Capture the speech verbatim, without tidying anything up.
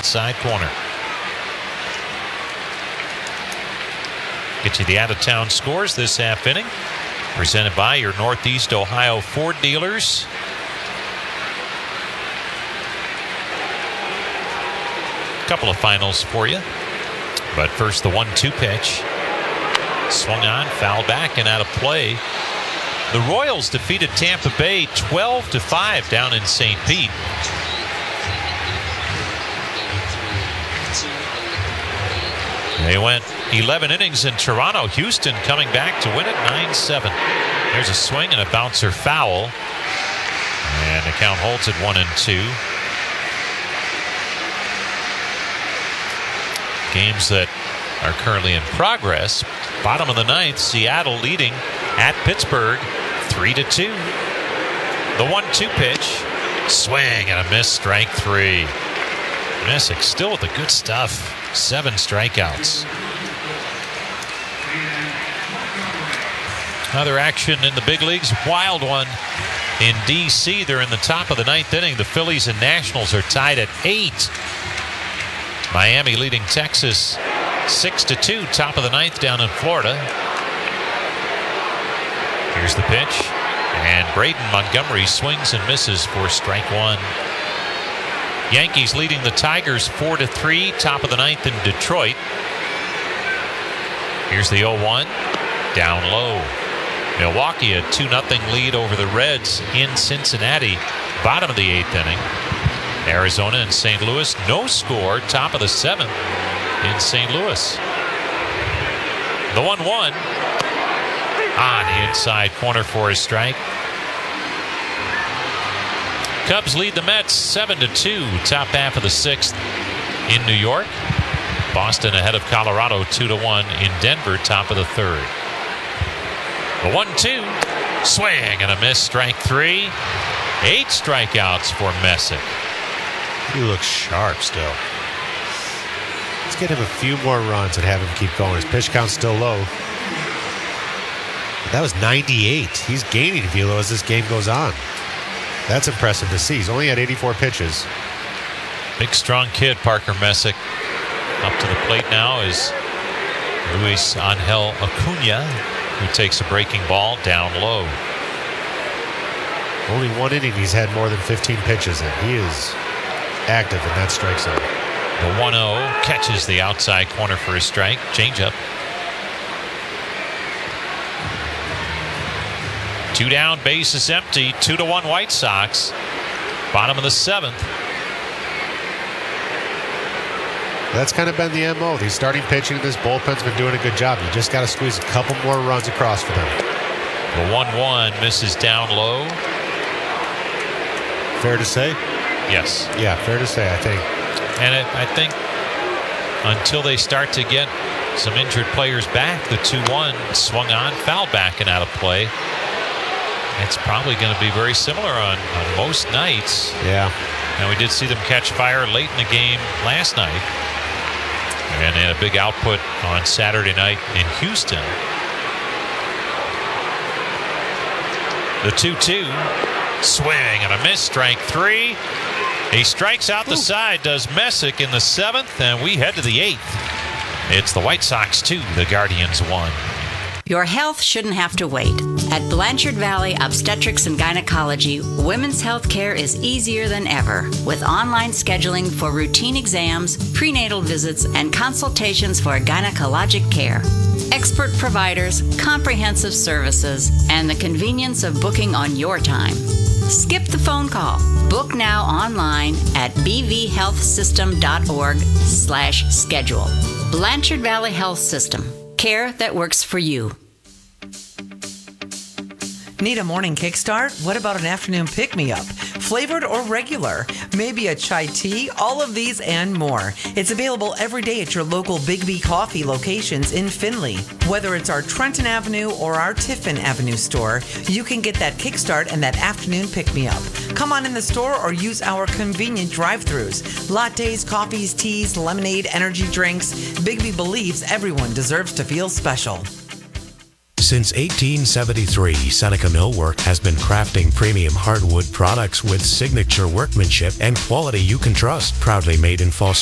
outside corner. Get you the out-of-town scores this half inning. Presented by your Northeast Ohio Ford dealers. A couple of finals for you. But first, the one two pitch. Swung on, fouled back, and out of play. The Royals defeated Tampa Bay twelve to five down in Saint Pete. They went eleven innings in Toronto. Houston coming back to win it nine seven. There's a swing and a bouncer foul. And the count holds at one and two. Games that are currently in progress. Bottom of the ninth, Seattle leading at Pittsburgh three to two. The one two pitch. Swing and a miss, strike three. Messick still with the good stuff. Seven strikeouts. Other action in the big leagues. Wild one in D C. They're in the top of the ninth inning. The Phillies and Nationals are tied at eight. Miami leading Texas six to two. Top of the ninth down in Florida. Here's the pitch. And Braden Montgomery swings and misses for strike one. Yankees leading the Tigers four to three. Top of the ninth in Detroit. Here's the oh one. Down low. Milwaukee a two nothing lead over the Reds in Cincinnati. Bottom of the eighth inning. Arizona and Saint Louis. No score. Top of the seventh in Saint Louis. The one one. On the inside corner for a strike. Cubs lead the Mets seven to two. Top half of the sixth in New York. Boston ahead of Colorado two to one in Denver. Top of the third. The one two. Swing and a miss. Strike three. Eight strikeouts for Messick. He looks sharp still. Let's get him a few more runs and have him keep going. His pitch count's still low. That was ninety-eight. He's gaining velo as this game goes on. That's impressive to see. He's only had eighty-four pitches. Big, strong kid, Parker Messick. Up to the plate now is Luis Angel Acuna, who takes a breaking ball down low. Only one inning he's had more than fifteen pitches in. He is active in that strike zone. The one oh catches the outside corner for a strike. Changeup. Two down, base is empty. Two to one White Sox. Bottom of the seventh. That's kind of been the M O. These starting pitching in this bullpen's been doing a good job. You just got to squeeze a couple more runs across for them. The one one misses down low. Fair to say? Yes. Yeah, fair to say, I think. And it, I think until they start to get some injured players back, the two one swung on, foul back and out of play. It's probably going to be very similar on, on most nights. Yeah. And we did see them catch fire late in the game last night. And they had a big output on Saturday night in Houston. The two two. Swing and a miss. Strike three. He strikes out the Ooh. side, does Messick in the seventh, and we head to the eighth. It's the White Sox two, the Guardians one. Your health shouldn't have to wait. At Blanchard Valley Obstetrics and Gynecology, women's health care is easier than ever, with online scheduling for routine exams, prenatal visits, and consultations for gynecologic care. Expert providers, comprehensive services, and the convenience of booking on your time. Skip the phone call. Book now online at b v health system dot org slash schedule. Blanchard Valley Health System. Care that works for you. Need a morning kickstart? What about an afternoon pick-me-up? Flavored or regular? Maybe a chai tea? All of these and more. It's available every day at your local Big B Coffee locations in Findlay. Whether it's our Trenton Avenue or our Tiffin Avenue store, you can get that kickstart and that afternoon pick-me-up. Come on in the store or use our convenient drive-thrus. Lattes, coffees, teas, lemonade, energy drinks. Big B believes everyone deserves to feel special. Since eighteen seventy-three, Seneca Millwork has been crafting premium hardwood products with signature workmanship and quality you can trust. Proudly made in Foster